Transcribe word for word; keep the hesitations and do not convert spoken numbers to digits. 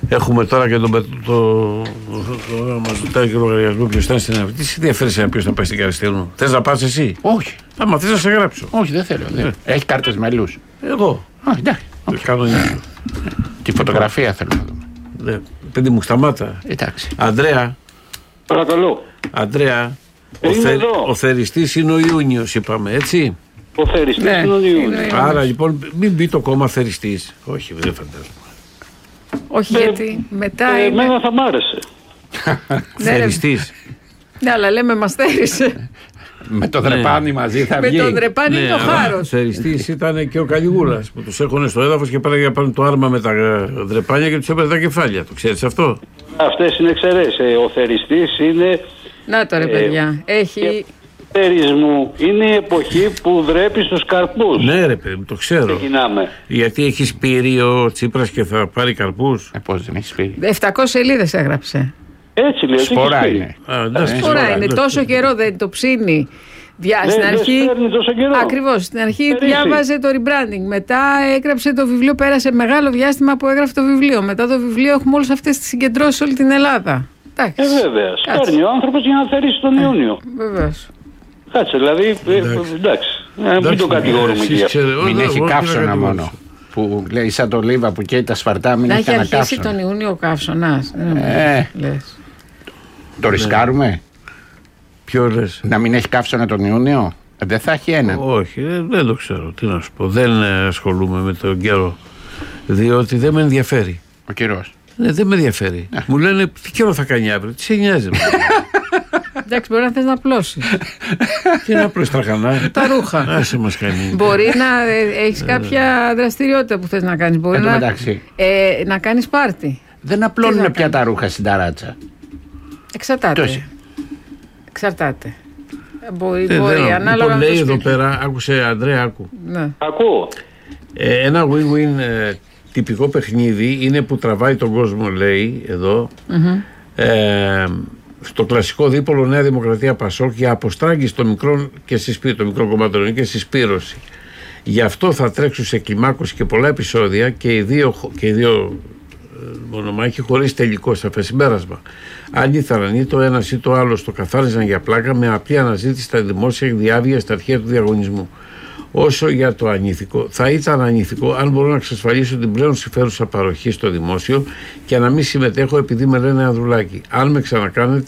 Έχουμε τώρα και τον. Το, το, το, μας ζητάει και ο λογαριασμό ποιος ήταν στην αυτή. Τι σε ενδιαφέρει σε ποιος θα πάει στην Καριστιανού? Θες να πας εσύ? Όχι. Άμα θες να σε γράψω. Όχι, δεν θέλω. Δεν. Έχει κάρτες μελούς? Εγώ. Α, εντάξει. Κανονίζω. Τη φωτογραφία θέλω να δούμε. Παιδί μου, σταμάτα. Εντάξει. Αντρέα. Παρακαλώ. Αντρέα. Ο, θε, ο θεριστής είναι ο Ιούνιος, είπαμε, έτσι. Ο θεριστής ναι, είναι ο Ιούνιος. Άρα λοιπόν μην μπει το κόμμα θεριστής. Όχι, δεν φαντάζομαι. Όχι, ε, γιατί μετά. Ε, είναι... Εμένα θα μ' άρεσε. Θεριστής. Ναι, αλλά λέμε μας θέρισε. Με το δρεπάνι μαζί θα βγει. Με το δρεπάνι είναι ο χάρος. Θεριστής ήταν και ο Καλιγούλας που τους έχωνε στο έδαφος και πέραγε πάνω το άρμα με τα δρεπάνια και τους έπαιρνε τα κεφάλια. Το ξέρεις αυτό? Αυτές είναι εξαιρέσεις. Ο θεριστής είναι. Να το ρε παιδιά. Έχει. Θερισμού. Είναι η εποχή που δρέπει στους καρπούς. Ναι, ρε παιδί, το ξέρω. Ξεκινάμε. Γιατί έχει σπείρει ο Τσίπρας και θα πάρει καρπούς. Ε, πώς δεν έχει σπείρει? επτακόσιες σελίδες έγραψε. Έτσι λέει. Σπορά είναι. Σπορά είναι. Τόσο καιρό δεν το ψήνει. Δια, Δεν, στην αρχή, ακριβώς, στην αρχή διάβαζε το rebranding. Μετά έγραψε το βιβλίο, πέρασε μεγάλο διάστημα που έγραφε το βιβλίο. Μετά το βιβλίο έχουμε όλες αυτές τις συγκεντρώσεις σε όλη την Ελλάδα. Ε, βέβαια. Παίρνει ο άνθρωπος για να θερήσει τον Ιούνιο. Βεβαίως. Κάτσε, δηλαδή. Εντάξει. Μην το κατηγορούμε εκεί. Μην έχει καύσωνα μόνο. Που λέει σαν το Λίβα που καίει τα σφαρτά, μην έχει κανένα καύσωνα. Να έχει αρχίσει τον Ιούνιο ο καύσωνας. Το ρισκάρουμε? Ποιο λες? Να μην έχει καύσωνα τον Ιούνιο? Δεν θα έχει ένα. Όχι, δεν, δεν το ξέρω. Τι να σου πω. Δεν ασχολούμαι με τον καιρό. Διότι δεν με ενδιαφέρει. Ο καιρός. Ναι, δεν με ενδιαφέρει. Μου λένε τι καιρό θα κάνει αύριο. Τι σε νοιάζει? Εντάξει, μπορεί να θες να απλώσεις. Τι να απλώσεις τραχανά? Τα ρούχα. Άσε μας κάνει. Μπορεί να έχεις κάποια δραστηριότητα που θες να κάνεις. Μπορεί να, ε, να κάνεις πάρτι. Δεν απλώνουν πια τα ρούχα στην ταράτσα. Εξαρτάται. Τόση. Εξαρτάται. Μπορεί, ε, μπορεί δεν, ανάλογα. Λοιπόν, λέει εδώ πέρα, άκουσε Αντρέα, άκου. Ναι. Ακούω. Ε, ένα win-win ε, τυπικό παιχνίδι είναι που τραβάει τον κόσμο, λέει εδώ. Mm-hmm. Ε, στο κλασικό δίπολο Νέα Δημοκρατία Πασόκ για αποστράγγιση των μικρών και συσπήρωση, των μικρών κομμάτων και συσπήρωση. Γι' αυτό θα τρέξουν σε κλιμάκωση και πολλά επεισόδια και οι δύο, και οι δύο μονομάχοι χωρίς τελικό σαφές συμπέρασμα. Αν ήθελαν ή το ένα ή το άλλο το καθάριζαν για πλάκα με απλή αναζήτηση στα δημόσια διάβια στα αρχαία του διαγωνισμού. Όσο για το ανήθικο, θα ήταν ανήθικο αν μπορώ να εξασφαλίσω την πλέον συμφέρουσα παροχή στο δημόσιο και να μην συμμετέχω επειδή με λένε Ανδρουλάκη. Αν με ξανακάνετε.